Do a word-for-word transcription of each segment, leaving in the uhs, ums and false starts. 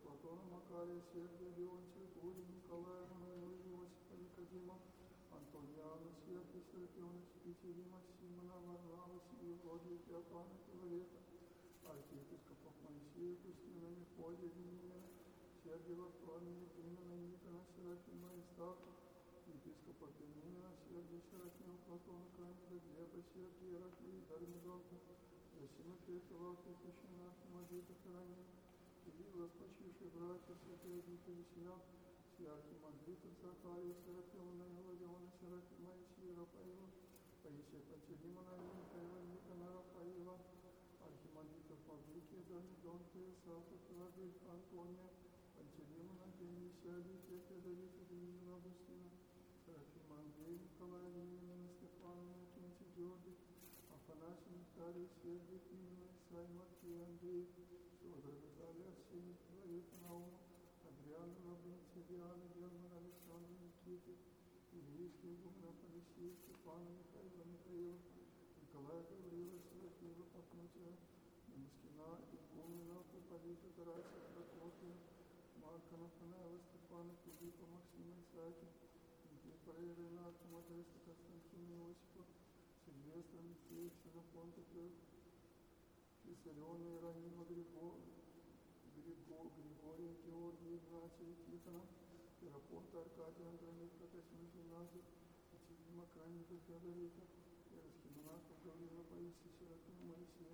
Платона, Макария, Сергия, Леонтия, Гурия, Николая, Мануила, Иосифа, Никодима, Антониана, Сергия, Серафиона, Спитери, Максимона, Варнава, Сиеводия, Феофана, Филарета, архиепископов Моисея, Кустина, Мефодия, Вениамина, Сергия, Варфоломея, Климена, Никона, Серафима, Истафа, епископа Пенина, Сергия, Серафима, Платона, Камеда, Глеба, Сергия, Ираклия, Дармидонта, Зосима, Петрова, Петищина, Архимандрита, Хранин, Кирилла, спочившие братья, святые Дмитрия, Веселян, Архимандрита, Захария, Серафима, Наилодиона, Серафима, Исия, Рафаила, Паисия, Пантелеймона, Михаила, Никона, Рафаила, архимандритов Маврикия, Дармидонта, Исаака, Филадельфа, Антония, Пантелеймона, Дионисия, Алифия, Феодорита, Даниила, Августина, Серафима, Андрея, Николая, Вениамина, Стефана, Иннокентия, Георгий, Афанасий, Виталий, Сергий, Климена, Исаия, Матфея, Андрей, Федор, Виталий, Арсений, Филарет, Наума, Адриана, Лаврентий, Диана, Герман, Александр, Никита, Ильинский, Гумна, Алексей, Степана, Михаила, Михаила, Николая, Гаврила, Серафима, Пафнутия, Немскина, Игумена, Пуполита, Тарасия, Прокопия, Марка, Нафанаила, Стефана, Филиппа, Максима, Исааки, Никифора, Рената, Модеста, Константина, Иосифа, Сильвестра, Михея, Ксенофонта, Виссариона, Иеронима, Григория, Григория, Георгия, Игнатия, Тихона, Ферапонта, Аркадия, Андроника, Космис, Игнатия, Екатерина, Крайника, Феодорита, Еросхимонаха, Гаврила, Паисия, Серафима, Моисея,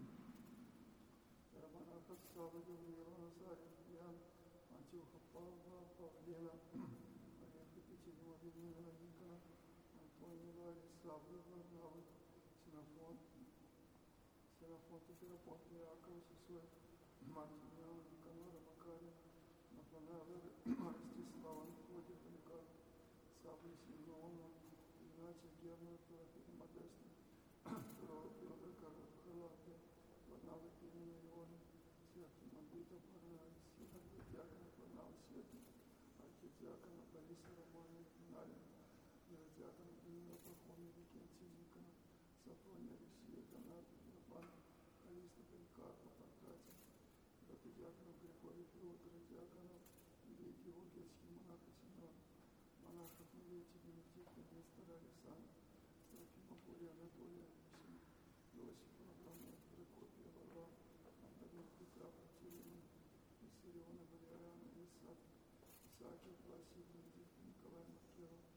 Романаха, Сава, Гаврила, Назария, Ян, Антиоха, Павла, Павлена, Мария, Екатерина, Венина, Никона, Антония, Лария, Савла, Варнава, Синофон, Серафонта, Ферапонта, Иакова, Сосуя, Мартиниана, Никанора, Макария, Нафанаила, Ростислава, Мефодия, Поликарп, Савла, Симеона, Игнатия, Германа, Филофея, Модеста, Федор, Карлапия, Варнава, Пирина, Иона, Серафим, Андрита, Парнава, Сида, Диакона, Варнава, Света, архидиакона, Бориса, Романа, Налина, Иродиакона, Данила, Пахомия, Викентия, Никона, Сафрония, Алексея, Доната, Феофана, Калиста, Поликарпа, Панкратия, Протодиаконов, Григория, Феодора, Диаконов, Илья, Георгия, Схимонаха, Семена, монахов, Милетия, Бенедикта, Нестора, Александра, Серафима, Бория, Анатолия, Алексея, Иосифа, Авраама, Прокопия, Варвара, Антонина, Петра, Пантелеймона, Виссариона, Валериана, Исаак, Исаакия, Власия, Бенедикта, Николая, Макева,